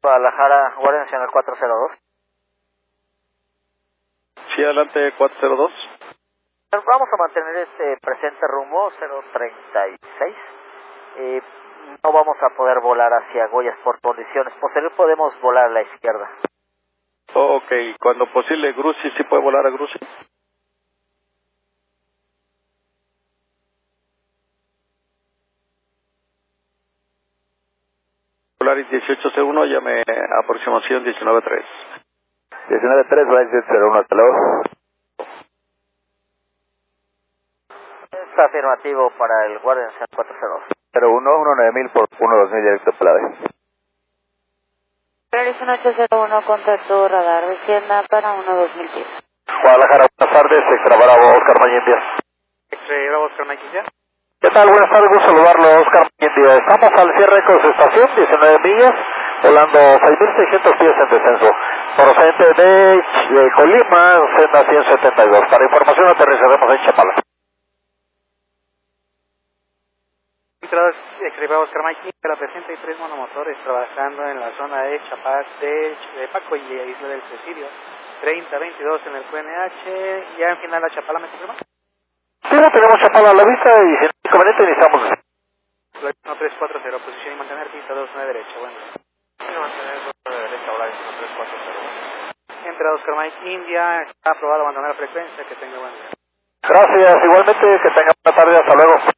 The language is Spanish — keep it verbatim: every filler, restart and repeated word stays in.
Guadalajara, Guardia Nacional cuatro cero dos. Sí, adelante, cuatro cero dos. Vamos a mantener este presente rumbo cero treinta y seis. Eh, no vamos a poder volar hacia Goyas por condiciones. Posterior podemos volar a la izquierda. Oh, ok, cuando posible, Grusi, ¿sí puede volar a Grusi? Polaris dieciocho cero uno, llame a aproximación diecinueve tres. diecinueve tres, Polaris dieciocho cero uno, hasta luego. Está afirmativo para el Guardia Nacional cuatro cero dos. cero uno, uno nueve mil por uno dos mil directo Polaris. Polaris dieciocho cero uno, contacto radar, descienda para uno dos mil diez. Guadalajara, buenas tardes, Extra Bravo, Oscar Mayendia. Extra Bravo, Oscar Mayendia. ¿Qué tal? Buenas tardes, gusto saludarlo, Oscar Mayendia. Estamos al cierre con su estación, diecinueve millas, volando seis mil seiscientos pies en descenso. Procedente de, de Colima, senda ciento setenta y dos. Para información aterrizaremos en Chapala. Extra Oscar Mike, representa y tres monomotores trabajando en la zona de Chapala de, de Paco y Isla del Presidio. treinta veintidós en el Q N H, ya en final la Chapala, ¿me confirma? Sí, no tenemos Chapala a la vista y sin inconveniente iniciamos. uno tres cuatro cero, posición y mantener pista dos nueve derecha, bueno. Mantener dos nueve derecha, hola, uno tres cuatro cero. Entra Oscar Mike India, está aprobado abandonar la frecuencia, que tenga buen día. Gracias, igualmente, que tenga buena tarde, hasta luego.